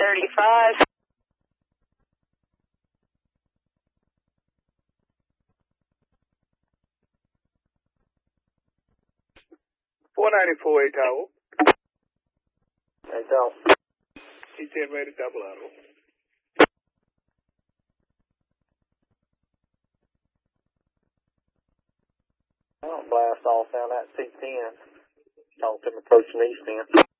35. 494 Tower. Hey, Del. T10 ready, double auto. I'll blast off down that C10. Talk to him approaching east end.